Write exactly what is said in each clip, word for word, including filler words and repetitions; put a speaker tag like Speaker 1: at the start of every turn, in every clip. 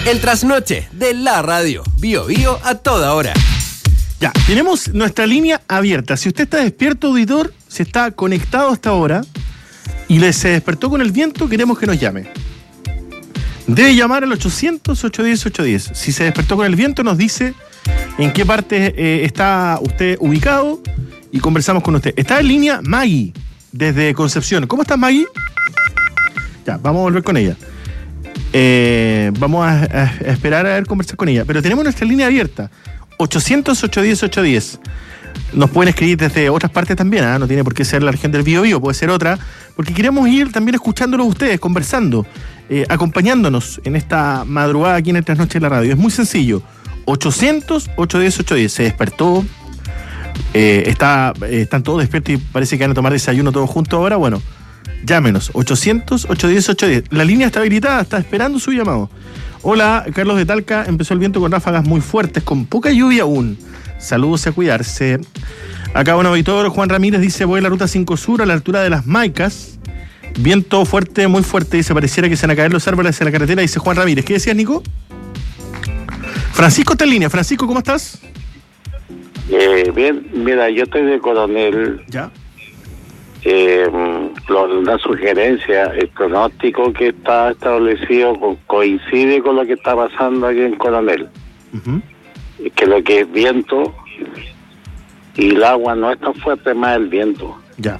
Speaker 1: El trasnoche de la radio. Bio Bio a toda hora.
Speaker 2: Ya, tenemos nuestra línea abierta. Si usted está despierto, auditor, si está conectado hasta ahora y le se despertó con el viento, queremos que nos llame. Debe llamar al ochocientos, ochocientos diez, ochocientos diez. Si se despertó con el viento, nos dice en qué parte eh, está usted ubicado y conversamos con usted. Está en línea Maggie, desde Concepción. ¿Cómo estás, Maggie? Ya, vamos a volver con ella. Eh, vamos a, a, a esperar a ver conversar con ella. Pero tenemos nuestra línea abierta. ochocientos, ochocientos diez, ochocientos diez. Nos pueden escribir desde otras partes también, ¿eh? No tiene por qué ser la región del Bío Bío, puede ser otra, porque queremos ir también escuchándolos ustedes, conversando, eh, acompañándonos en esta madrugada aquí en el Trasnoche de la Radio. Es muy sencillo. ochocientos, ochocientos diez, ochocientos diez. Se despertó, eh, está, eh, están todos despiertos y parece que van a tomar desayuno todos juntos ahora. Bueno, llámenos. ochocientos, ochocientos diez, ochocientos diez. La línea está habilitada, está esperando su llamado. Hola, Carlos de Talca. Empezó el viento con ráfagas muy fuertes, con poca lluvia aún. Saludos, a cuidarse. Acá un auditor, Juan Ramírez, dice: voy a la ruta cinco Sur a la altura de Las Maicas. Viento fuerte, muy fuerte. Dice: pareciera que se van a caer los árboles en la carretera. Dice Juan Ramírez. ¿Qué decías, Nico? Francisco está en línea. Francisco, ¿cómo estás?
Speaker 3: Eh, bien, mira, yo estoy de Coronel.
Speaker 2: Ya.
Speaker 3: Eh, lo, la sugerencia, el pronóstico que está establecido co- coincide con lo que está pasando aquí en Coronel.
Speaker 2: Uh-huh.
Speaker 3: Que lo que es viento y el agua no es tan fuerte, más el viento.
Speaker 2: Ya.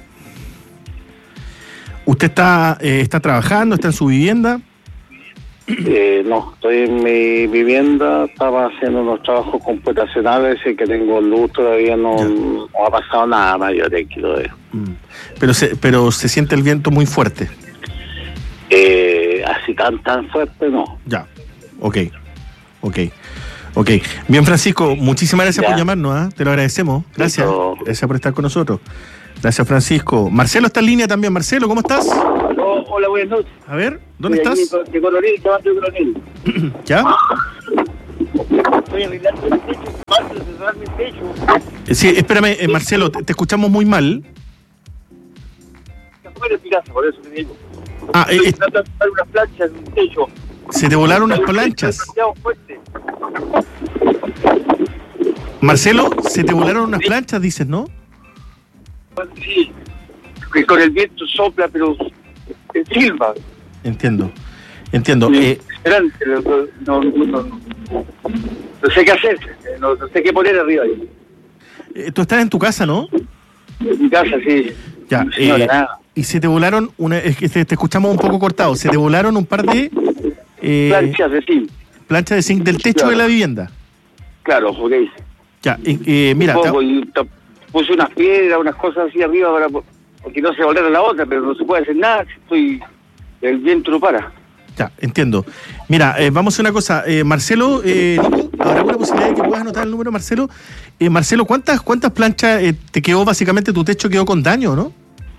Speaker 2: ¿Usted está, eh, está trabajando, está en su vivienda?
Speaker 3: Eh, no, estoy en mi vivienda, estaba haciendo unos trabajos computacionales y que tengo luz, todavía no, no ha pasado nada mayor aquí lo de.
Speaker 2: Mm. Pero se, pero se siente el viento muy fuerte.
Speaker 3: Eh, así tan tan fuerte no.
Speaker 2: Ya, ok, ok, ok. Bien, Francisco, muchísimas gracias
Speaker 3: ya.
Speaker 2: por llamarnos, ¿eh? Te lo agradecemos. Gracias,
Speaker 3: Listo.
Speaker 2: gracias por estar con nosotros. Gracias, Francisco. Marcelo está en línea también. Marcelo, ¿cómo estás?
Speaker 4: Oh, hola, buenas noches.
Speaker 2: A ver, ¿dónde
Speaker 4: Estoy
Speaker 2: estás?
Speaker 4: aquí De Coronel, llamando de Coronel.
Speaker 2: ¿Ya?
Speaker 4: Estoy arreglando el techo, falta de cerrarme el techo.
Speaker 2: Eh, Sí, espérame, eh, Marcelo, te, te escuchamos muy mal.
Speaker 4: Está fuera de mi casa, por eso te digo.
Speaker 2: Ah, eh,
Speaker 4: Estoy
Speaker 2: eh,
Speaker 4: tratando de poner unas planchas en un techo.
Speaker 2: se te volaron unas planchas.
Speaker 4: Es demasiado fuerte.
Speaker 2: Marcelo, se te volaron unas planchas, dices, ¿no?
Speaker 4: Sí, que con el viento sopla, pero se silba.
Speaker 2: Entiendo, entiendo.
Speaker 4: Sí,
Speaker 2: Eh,
Speaker 4: Esperante, no, no, no, no, no sé qué hacer, no, no sé qué poner arriba.
Speaker 2: eh, tú estás en tu casa, ¿no?
Speaker 4: En mi casa, sí.
Speaker 2: Ya,
Speaker 4: No, señora,
Speaker 2: eh,
Speaker 4: nada.
Speaker 2: y se te volaron, una, es que te, te escuchamos un poco cortado, se te volaron un par de eh,
Speaker 4: Planchas de zinc,
Speaker 2: planchas de zinc del techo
Speaker 4: Claro.
Speaker 2: de la vivienda.
Speaker 4: claro, ok.
Speaker 2: Ya, eh, eh, mira,
Speaker 4: un
Speaker 2: te-
Speaker 4: poco, y t- puse unas piedras, unas cosas así arriba para porque no se volviera la otra, pero no se puede hacer nada, si estoy, el viento no para.
Speaker 2: ya, entiendo. Mira, eh, vamos a hacer una cosa. Eh, Marcelo, eh, Nico, ¿habrá alguna posibilidad de que puedas anotar el número, Marcelo? Eh, Marcelo, ¿cuántas cuántas planchas eh, te quedó básicamente tu techo quedó con daño, no?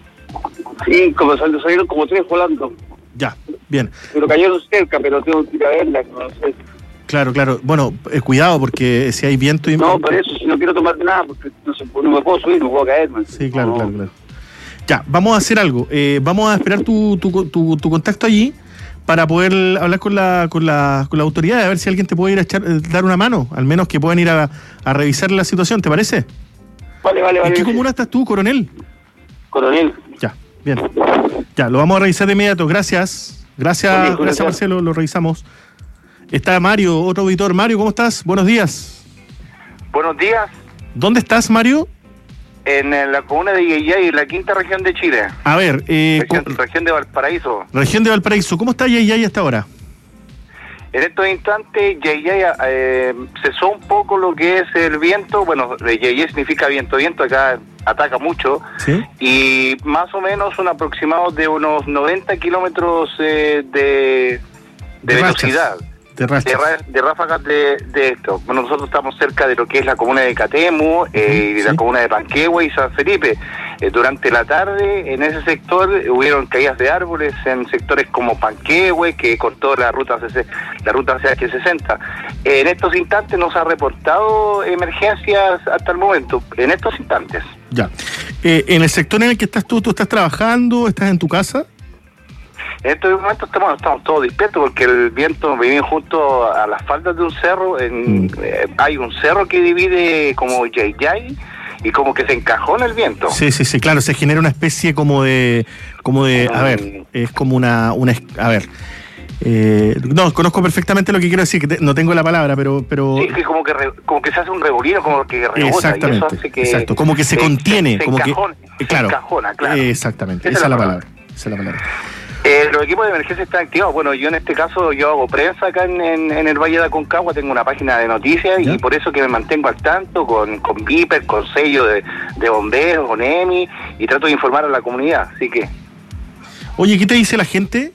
Speaker 4: Sí, como sal- salieron como tres volando,
Speaker 2: Ya, bien.
Speaker 4: pero cayeron cerca, pero tengo que ir a verlas, no sé.
Speaker 2: Claro, claro. Bueno, eh, cuidado porque si hay viento y...
Speaker 4: No, por eso, si no quiero tomar nada, porque no, se, no me puedo subir, no puedo caer, man.
Speaker 2: Sí, claro,
Speaker 4: No,
Speaker 2: claro, claro. Ya, vamos a hacer algo. Eh, vamos a esperar tu, tu, tu, tu contacto allí para poder hablar con la, con la, con la autoridad, a ver si alguien te puede ir a echar, eh, dar una mano, al menos que puedan ir a, a revisar la situación, ¿te parece?
Speaker 4: Vale, vale, vale.
Speaker 2: ¿En qué
Speaker 4: sí.
Speaker 2: comuna estás tú, coronel?
Speaker 4: Coronel.
Speaker 2: Ya, bien. Ya, lo vamos a revisar de inmediato. Gracias. Gracias,
Speaker 4: Oye,
Speaker 2: gracias
Speaker 4: gracias.
Speaker 2: Marcelo, lo revisamos. Está Mario, otro auditor. Mario, ¿cómo estás? Buenos días.
Speaker 5: Buenos días,
Speaker 2: ¿Dónde estás, Mario?
Speaker 5: en eh, la comuna de Yayay, la quinta región de Chile,
Speaker 2: A ver, eh,
Speaker 5: región,
Speaker 2: co-
Speaker 5: región de Valparaíso.
Speaker 2: región de Valparaíso, ¿cómo está Yayay hasta ahora?
Speaker 5: En estos instantes Yayay eh, cesó un poco lo que es el viento. Bueno, Yayay significa viento, viento acá ataca mucho,
Speaker 2: Sí.
Speaker 5: y más o menos un aproximado de unos noventa kilómetros eh, de, de
Speaker 2: De rachas.
Speaker 5: velocidad.
Speaker 2: De rachas.
Speaker 5: De, ra- de ráfagas de, de esto. Bueno, nosotros estamos cerca de lo que es la comuna de Catemu, eh, y de
Speaker 2: sí.
Speaker 5: la comuna de Panquehue y San Felipe. Eh, durante la tarde, en ese sector, eh, hubieron caídas de árboles en sectores como Panquehue, que cortó la ruta C C, la ruta C H sesenta. Eh, en estos instantes nos ha reportado emergencias hasta el momento, en estos instantes.
Speaker 2: Ya. Eh, en el sector en el que estás tú, ¿tú estás trabajando? ¿Estás en tu casa?
Speaker 5: En estos momentos estamos, estamos todos despiertos porque el viento viene junto a las faldas de un cerro. En, mm. eh, hay un cerro que divide como Yay Yay y como que se encajona el viento.
Speaker 2: Sí, sí, sí, claro, se genera una especie como de, como de, a ver, es como una, una, a ver, eh, no, conozco perfectamente lo que quiero decir, que te, no tengo la palabra, pero, pero.
Speaker 5: Sí, que como que re, como que se hace un revolino, como que rebota.
Speaker 2: Exactamente,
Speaker 5: y eso hace que,
Speaker 2: exacto, como que se, se contiene,
Speaker 5: se, se
Speaker 2: como
Speaker 5: encajona,
Speaker 2: que, claro,
Speaker 5: se encajona, claro.
Speaker 2: Exactamente, esa, esa es la palabra. palabra. Esa es la palabra.
Speaker 5: Eh, los equipos de emergencia están activados. Bueno, yo en este caso yo hago prensa acá en, en, en el Valle de Aconcagua, tengo una página de noticias ¿Ya? y por eso que me mantengo al tanto con, con Viper, con sello de, de bomberos, con E M I y trato de informar a la comunidad, así que...
Speaker 2: Oye, ¿qué te dice la gente?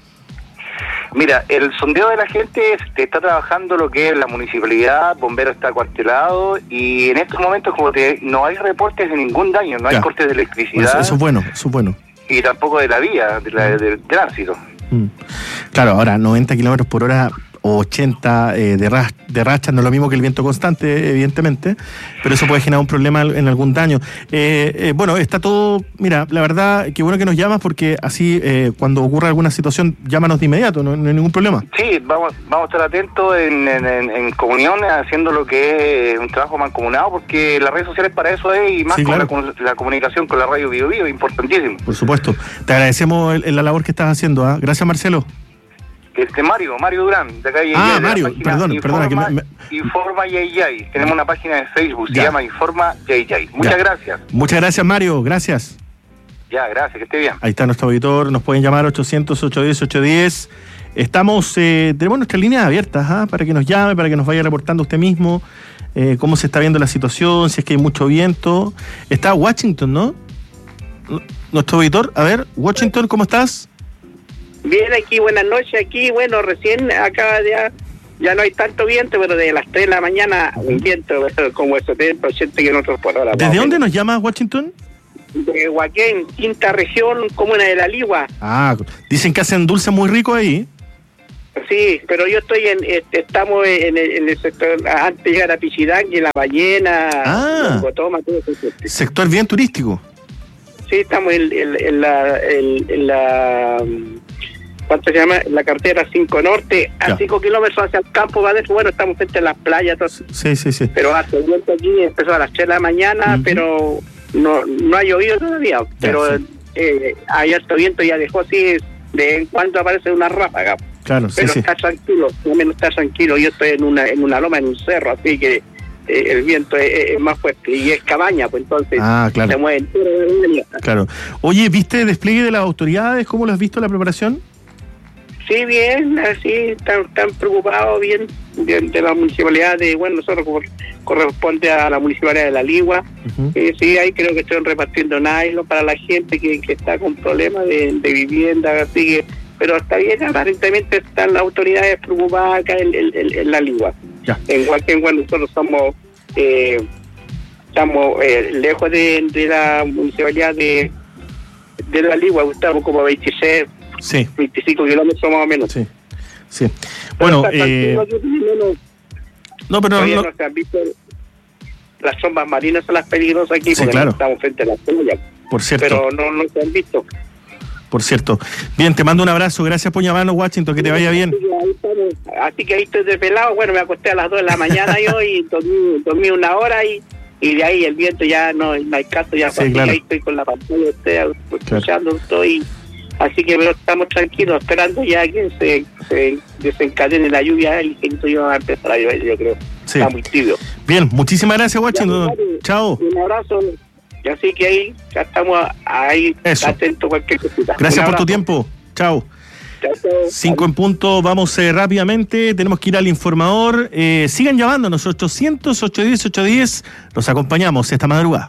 Speaker 5: Mira, el sondeo de la gente te está trabajando lo que es la municipalidad, bombero está acuartelado y en estos momentos como te, no hay reportes de ningún daño, no hay ya. cortes de electricidad.
Speaker 2: Eso, eso es bueno, eso es bueno.
Speaker 5: Y tampoco de la vía, de la, del tránsito.
Speaker 2: Mm. Claro, ahora noventa kilómetros por hora o ochenta eh, de, ras, de racha no es lo mismo que el viento constante, evidentemente, pero eso puede generar un problema en algún daño. Eh, eh, bueno, está todo, mira, la verdad, qué bueno que nos llamas porque así eh, cuando ocurra alguna situación, llámanos de inmediato, no, no hay ningún problema.
Speaker 5: Sí, vamos, vamos a estar atentos en, en, en, en comunión, haciendo lo que es un trabajo mancomunado, porque las redes sociales para eso es, y más sí, con claro. la, la comunicación con la radio Bio Bio, importantísimo.
Speaker 2: Por supuesto. Te agradecemos el, el, la labor que estás haciendo, ¿eh? Gracias, Marcelo.
Speaker 5: Este Mario, Mario Durán, de acá.
Speaker 2: Ah, Mario, perdón, perdona. Que me, me...
Speaker 5: Informa Yay Yay. Tenemos una página de Facebook, ya. se llama Informa Yay Yay. Muchas ya. gracias.
Speaker 2: Muchas gracias, Mario, gracias.
Speaker 5: Ya, gracias, que esté bien.
Speaker 2: Ahí está nuestro auditor, nos pueden llamar ochocientos, ochocientos diez, ochocientos diez. Estamos, eh, tenemos nuestras líneas abiertas, ¿eh? Para que nos llame, para que nos vaya reportando usted mismo eh, cómo se está viendo la situación, si es que hay mucho viento. Está Washington, ¿no? Nuestro auditor, a ver, Washington, ¿cómo estás?
Speaker 6: Bien, aquí, buenas noches, aquí, bueno, recién acaba de, ya, ya no hay tanto viento, pero de las tres de la mañana un viento como de setenta, ochenta kilómetros por hora.
Speaker 2: ¿Desde dónde nos llamas, Washington?
Speaker 6: De Huaquén, quinta región, comuna de La Ligua.
Speaker 2: Ah, dicen que hacen dulce muy rico ahí.
Speaker 6: Sí, pero yo estoy en, estamos en el, en el sector, antes de llegar a Pichidangui, La Ballena,
Speaker 2: ah,
Speaker 6: Cotoma, todo eso.
Speaker 2: Sector bien turístico.
Speaker 6: Sí, estamos en, en, en la... En, en la ¿cuánto se llama? La carretera cinco Norte, a ya. cinco kilómetros hacia el campo, ¿vale? Bueno, estamos frente a las playas. Todo.
Speaker 2: Sí, sí, sí.
Speaker 6: Pero hace el viento aquí empezó a las tres de la mañana, uh-huh. pero no no ha llovido todavía. Ya, pero sí. eh, hay alto viento, ya dejó así, de vez en cuando aparece una ráfaga.
Speaker 2: Claro,
Speaker 6: pero
Speaker 2: sí,
Speaker 6: está
Speaker 2: sí.
Speaker 6: tranquilo, no menos está tranquilo. Yo estoy en una en una loma, en un cerro, así que eh, el viento es, es más fuerte y es cabaña, pues entonces
Speaker 2: ah, claro.
Speaker 6: se mueve entero.
Speaker 2: Claro. Oye, ¿viste despliegue de las autoridades? ¿Cómo lo has visto la preparación?
Speaker 6: Sí, bien, así, están, están preocupados bien de, de la municipalidad de, bueno, nosotros cor, corresponde a la municipalidad de La Ligua, uh-huh. eh, sí, ahí creo que están repartiendo nylon para la gente que, que está con problemas de, de vivienda, así que, pero está bien, aparentemente están las autoridades preocupadas acá en, en, en, en La Ligua.
Speaker 2: Ya.
Speaker 6: En cualquier bueno, nosotros somos, eh, estamos eh, lejos de, de la municipalidad de, de La Ligua, estamos como veintiséis,
Speaker 2: sí.
Speaker 6: veinticinco kilómetros más o menos.
Speaker 2: Sí, sí. Bueno, eh... no, pero no, no...
Speaker 6: no se han visto. Las sombras marinas son las peligrosas aquí,
Speaker 2: sí,
Speaker 6: porque
Speaker 2: claro.
Speaker 6: no estamos frente a la playa.
Speaker 2: Por cierto.
Speaker 6: Pero no, no se han visto.
Speaker 2: Por cierto. Bien, te mando un abrazo. Gracias por llamarnos, Washington. Que te vaya bien.
Speaker 6: Así que ahí estoy desvelado. Bueno, me acosté a las dos de la mañana yo y dormí, dormí una hora y, y de ahí el viento ya no, no hay caso. Ya
Speaker 2: sí, claro.
Speaker 6: Ahí estoy con la pantalla, estoy escuchando, claro. estoy... Así que pero estamos tranquilos, esperando ya que se, se desencadene la lluvia. El ingenito yo va a empezar a llover, yo creo. Sí. Está muy tibio.
Speaker 2: Bien, muchísimas gracias, Washington.
Speaker 6: Ya,
Speaker 2: chao.
Speaker 6: Un abrazo. Y así que ahí ya estamos ahí Eso. atentos a cualquier cosita.
Speaker 2: Gracias por tu tiempo. Chao.
Speaker 6: Chao, chao.
Speaker 2: Cinco en punto, vamos eh, rápidamente, tenemos que ir al informador. Eh, sigan llamándonos, ochocientos, ochocientos diez, ochocientos diez. Los acompañamos esta madrugada.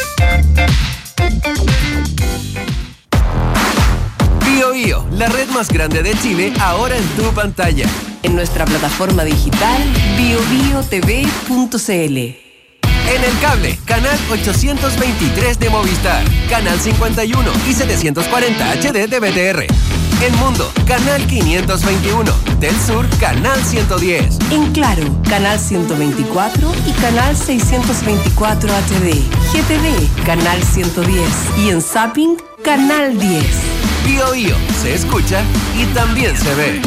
Speaker 1: Bio Bio, la red más grande de Chile, ahora en tu pantalla.
Speaker 7: En nuestra plataforma digital bio bio t v punto c l.
Speaker 1: En el cable, canal ochocientos veintitrés de Movistar, canal cincuenta y uno y setecientos cuarenta H D de B T R. En Mundo, canal quinientos veintiuno. Del Sur, canal ciento diez.
Speaker 7: En Claro, canal ciento veinticuatro y canal seiscientos veinticuatro H D. G T V, canal ciento diez. Y en Zapping, canal diez.
Speaker 1: Bío Bío se escucha y también se ve.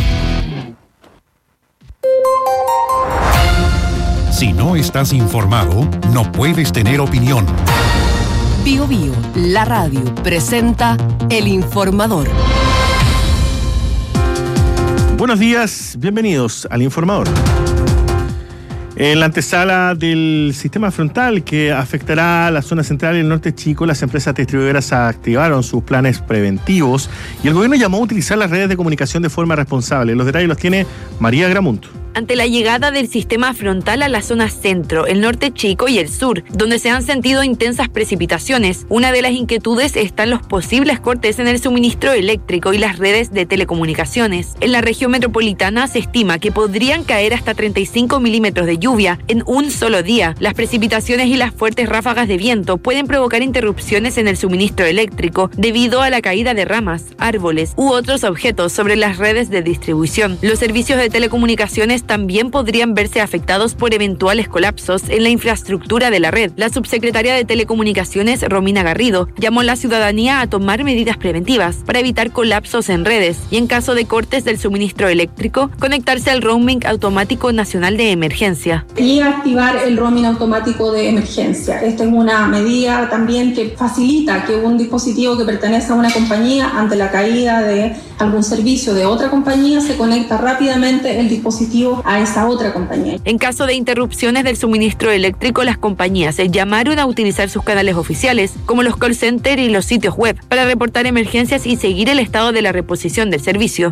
Speaker 8: Si no estás informado, no puedes tener opinión.
Speaker 7: Bío Bío, la radio, presenta El Informador.
Speaker 2: Buenos días, bienvenidos al Informador. En la antesala del sistema frontal que afectará a la zona central y el norte chico, las empresas distribuidoras activaron sus planes preventivos y el gobierno llamó a utilizar las redes de comunicación de forma responsable. Los detalles los tiene María Gramunt.
Speaker 9: Ante la llegada del sistema frontal a la zona centro, el norte chico y el sur, donde se han sentido intensas precipitaciones, una de las inquietudes están los posibles cortes en el suministro eléctrico y las redes de telecomunicaciones. En la región metropolitana se estima que podrían caer hasta treinta y cinco milímetros de lluvia en un solo día. Las precipitaciones y las fuertes ráfagas de viento pueden provocar interrupciones en el suministro eléctrico debido a la caída de ramas, árboles u otros objetos sobre las redes de distribución. Los servicios de telecomunicaciones también podrían verse afectados por eventuales colapsos en la infraestructura de la red. La subsecretaria de Telecomunicaciones, Romina Garrido, llamó a la ciudadanía a tomar medidas preventivas para evitar colapsos en redes y, en caso de cortes del suministro eléctrico, conectarse al roaming automático nacional de emergencia.
Speaker 10: Y activar el roaming automático de emergencia. Esta es una medida también que facilita que un dispositivo que pertenece a una compañía, ante la caída de algún servicio de otra compañía, se conecta rápidamente el dispositivo a esa otra compañía.
Speaker 9: En caso de interrupciones del suministro eléctrico, las compañías se llamaron a utilizar sus canales oficiales, como los call centers y los sitios web, para reportar emergencias y seguir el estado de la reposición del servicio.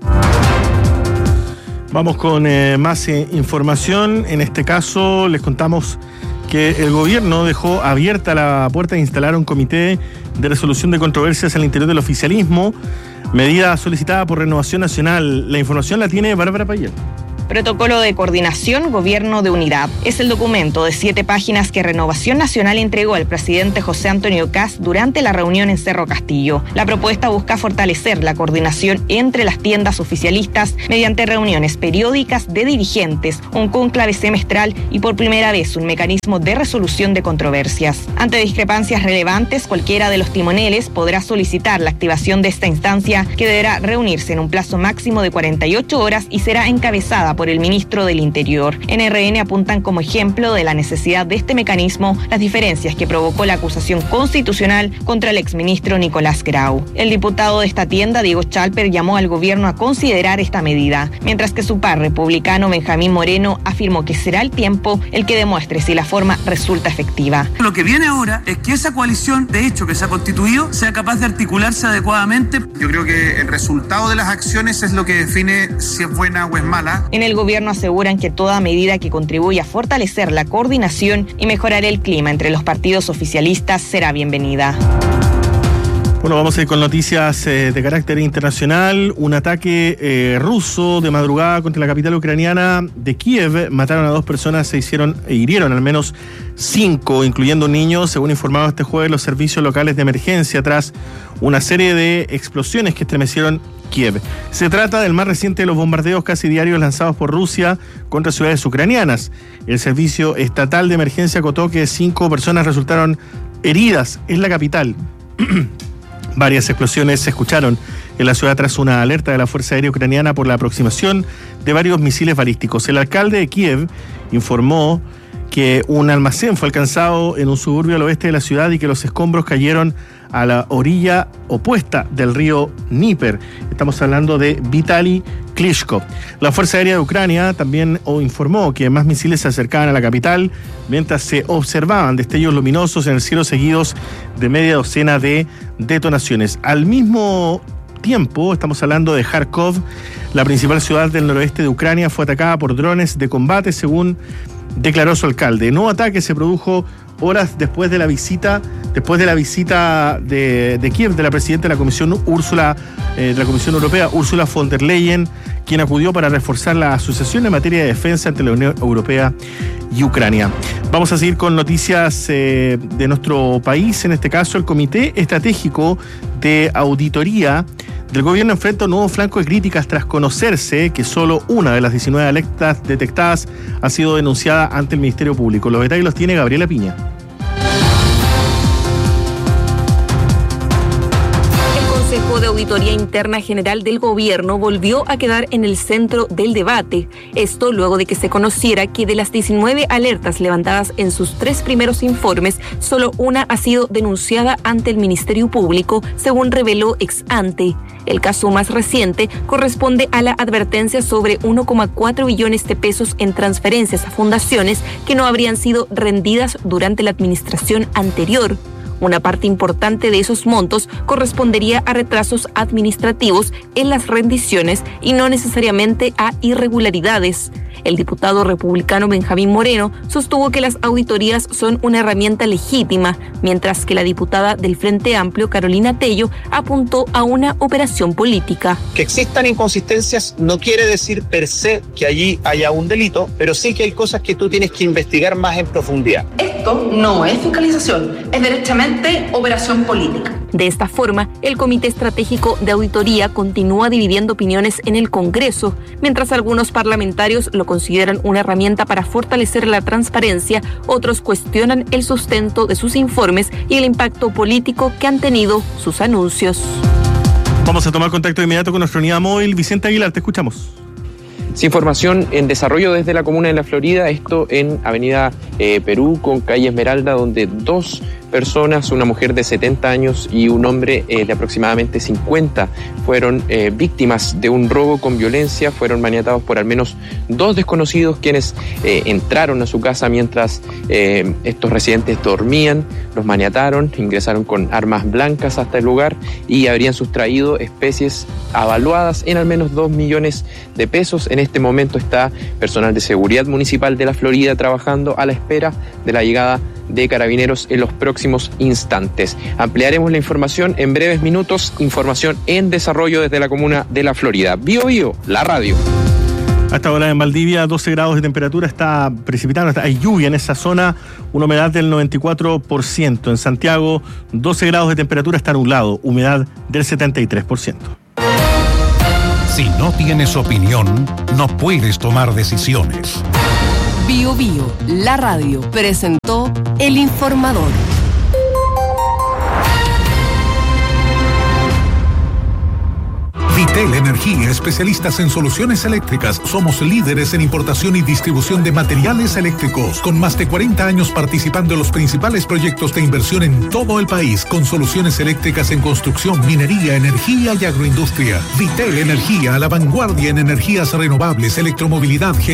Speaker 2: Vamos con eh, más eh, información. En este caso les contamos que el gobierno dejó abierta la puerta de instalar un comité de resolución de controversias al interior del oficialismo, medida solicitada por Renovación Nacional. La información la tiene Bárbara Payel.
Speaker 11: Protocolo de Coordinación, Gobierno de Unidad. Es el documento de siete páginas que Renovación Nacional entregó al presidente José Antonio Kast durante la reunión en Cerro Castillo. La propuesta busca fortalecer la coordinación entre las tiendas oficialistas mediante reuniones periódicas de dirigentes, un cónclave semestral y por primera vez un mecanismo de resolución de controversias. Ante discrepancias relevantes, cualquiera de los timoneles podrá solicitar la activación de esta instancia, que deberá reunirse en un plazo máximo de cuarenta y ocho horas y será encabezada por el ministro del Interior. En R N apuntan como ejemplo de la necesidad de este mecanismo las diferencias que provocó la acusación constitucional contra el exministro Nicolás Grau. El diputado de esta tienda, Diego Chalper, llamó al gobierno a considerar esta medida, mientras que su par republicano, Benjamín Moreno, afirmó que será el tiempo el que demuestre si la forma resulta efectiva.
Speaker 12: Lo que viene ahora es que esa coalición, de hecho, que se ha constituido, sea capaz de articularse adecuadamente.
Speaker 13: Yo creo que el resultado de las acciones es lo que define si es buena o es mala.
Speaker 11: En el gobierno aseguran que toda medida que contribuya a fortalecer la coordinación y mejorar el clima entre los partidos oficialistas será bienvenida.
Speaker 2: Bueno, vamos a ir con noticias eh, de carácter internacional. Un ataque eh, ruso de madrugada contra la capital ucraniana de Kiev. Mataron a dos personas, se hicieron e hirieron al menos cinco, incluyendo un niño, según informaron este jueves los servicios locales de emergencia, tras una serie de explosiones que estremecieron Kiev. Se trata del más reciente de los bombardeos casi diarios lanzados por Rusia contra ciudades ucranianas. El servicio estatal de emergencia acotó que cinco personas resultaron heridas en la capital. Varias explosiones se escucharon en la ciudad tras una alerta de la Fuerza Aérea Ucraniana por la aproximación de varios misiles balísticos. El alcalde de Kiev informó que un almacén fue alcanzado en un suburbio al oeste de la ciudad y que los escombros cayeron a la orilla opuesta del río Dnieper. Estamos hablando de Vitaly Klitschko. La Fuerza Aérea de Ucrania también informó que más misiles se acercaban a la capital mientras se observaban destellos luminosos en el cielo seguidos de media docena de detonaciones. Al mismo tiempo, estamos hablando de Kharkov, la principal ciudad del noroeste de Ucrania, fue atacada por drones de combate, según declaró su alcalde. El nuevo ataque se produjo horas después de la visita, después de la visita de, de Kiev de la presidenta de la Comisión Úrsula, eh, de la Comisión Europea, Ursula von der Leyen, quien acudió para reforzar la asociación en materia de defensa entre la Unión Europea y Ucrania. Vamos a seguir con noticias eh, de nuestro país. En este caso, el Comité Estratégico de Auditoría del Gobierno enfrenta un nuevo flanco de críticas tras conocerse que solo una de las diecinueve alertas detectadas ha sido denunciada ante el Ministerio Público. Los detalles los tiene Gabriela Piña.
Speaker 9: El Consejo de Auditoría Interna General del Gobierno volvió a quedar en el centro del debate. Esto luego de que se conociera que de las diecinueve alertas levantadas en sus tres primeros informes, solo una ha sido denunciada ante el Ministerio Público, según reveló ex ante. El caso más reciente corresponde a la advertencia sobre uno coma cuatro billones de pesos en transferencias a fundaciones que no habrían sido rendidas durante la administración anterior. Una parte importante de esos montos correspondería a retrasos administrativos en las rendiciones y no necesariamente a irregularidades. El diputado republicano Benjamín Moreno sostuvo que las auditorías son una herramienta legítima, mientras que la diputada del Frente Amplio, Carolina Tello, apuntó a una operación política.
Speaker 14: Que existan inconsistencias no quiere decir per se que allí haya un delito, pero sí que hay cosas que tú tienes que investigar más en profundidad.
Speaker 15: Esto no es fiscalización, es derechamente operación política.
Speaker 9: De esta forma, el Comité Estratégico de Auditoría continúa dividiendo opiniones en el Congreso, mientras algunos parlamentarios lo consideran una herramienta para fortalecer la transparencia, otros cuestionan el sustento de sus informes y el impacto político que han tenido sus anuncios.
Speaker 2: Vamos a tomar contacto de inmediato con nuestra unidad móvil. Vicente Aguilar, te escuchamos.
Speaker 16: Sí, información en desarrollo desde la comuna de La Florida, esto en Avenida eh, Perú con calle Esmeralda, donde dos personas, una mujer de setenta años y un hombre eh, de aproximadamente cincuenta, fueron eh, víctimas de un robo con violencia. Fueron maniatados por al menos dos desconocidos quienes eh, entraron a su casa mientras eh, estos residentes dormían. Los maniataron, ingresaron con armas blancas hasta el lugar y habrían sustraído especies avaluadas en al menos dos millones de pesos. En este momento está personal de seguridad municipal de La Florida trabajando a la espera de la llegada de carabineros en los próximos instantes. Ampliaremos la información en breves minutos. Información en desarrollo desde la comuna de La Florida. Bio Bio, la radio.
Speaker 2: Hasta ahora en Valdivia, doce grados de temperatura, está precipitando, hay lluvia en esa zona, una humedad del noventa y cuatro por ciento. En Santiago, doce grados de temperatura, está nublado, humedad del setenta y tres por ciento.
Speaker 8: Si no tienes opinión, no puedes tomar decisiones.
Speaker 7: Bio Bio, la radio, presentó El Informador.
Speaker 8: Vitel Energía, especialistas en soluciones eléctricas. Somos líderes en importación y distribución de materiales eléctricos, con más de cuarenta años participando en los principales proyectos de inversión en todo el país, con soluciones eléctricas en construcción, minería, energía y agroindustria. Vitel Energía, a la vanguardia en energías renovables, electromovilidad,